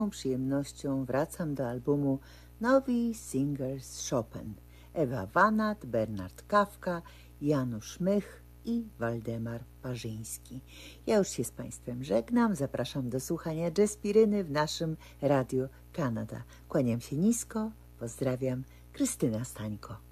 przyjemnością wracam do albumu Nowi Singers Chopin. Ewa Wanat, Bernard Kafka, Janusz Mych i Waldemar Parzyński. Ja już się z Państwem żegnam. Zapraszam do słuchania Jazpiryny w naszym Radio Kanada. Kłaniam się nisko. Pozdrawiam. Krystyna Stańko.